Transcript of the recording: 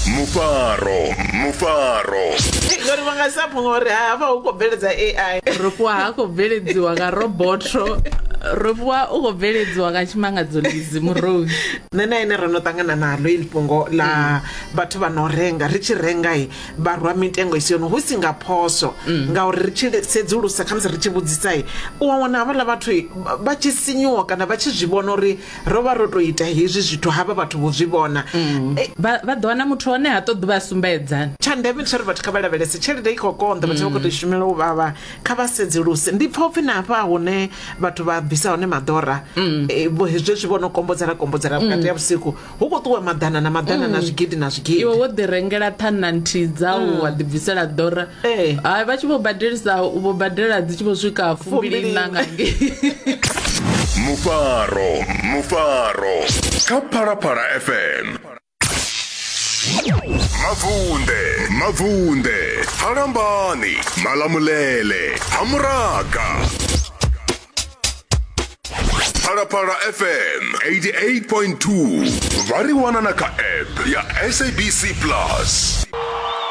Mufaro. Ngori vanga sapo ngori hava uko bveledza AI. Ropuwa hako bveledziwa ka robotro. Ropuwa uko bveledziwa ka chimangadzo lizi murowi. Nena ine rono tangana nalo ilipungo la batho vanorenga ri tshi renga va rwa mitengo isiyono hu singa phoso ngauri ri tshi sedzulusa khamusi ri tshi vhudzisa u wana havhala vhathu vha tshi sinyuwa kana vha tshi zwi vhona uri ro vha ro to ita hezwi zwithu havha vhathu vho zwi vhona Vha ḓo wana muthu one ha ṱoḓi vha sumbedza. tsha ndeme tshi ri vhathu kha vha lavhelese tshelede i khou konḓa vhathu vha khou tou shumela u vhavha kha vha sedzuluse ndi pfa upfi na hafha hune vhathu vha bvisa hone maḓora hezwi zwi vhono kombodzela vhukati ya vhusiku hu khou ṱuwa maḓana na maḓana na zwigidi na zwigidi Iwe wo ḓi rengela ṱhana nthihi dzau wa ḓi bvisela ḓora hai vha tshi vho badelisa vho badela dzi tshi vho swika 24 nga ngei Mufaro. Ka Phalaphala FM. Mavunde. Halambani. Malamulele. Hamraga. Phalaphala FM 88.2. Variwana na ka app ya SABC Plus.